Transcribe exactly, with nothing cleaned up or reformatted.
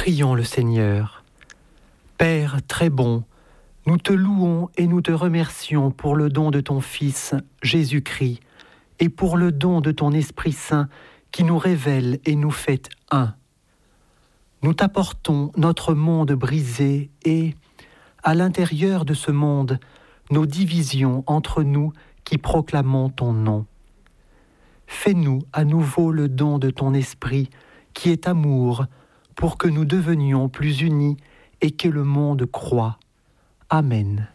Prions le Seigneur. Père très bon, nous te louons et nous te remercions pour le don de ton Fils, Jésus-Christ, et pour le don de ton Esprit Saint qui nous révèle et nous fait un. Nous t'apportons notre monde brisé et, à l'intérieur de ce monde, nos divisions entre nous qui proclamons ton nom. Fais-nous à nouveau le don de ton Esprit qui est amour, pour que nous devenions plus unis et que le monde croie. Amen.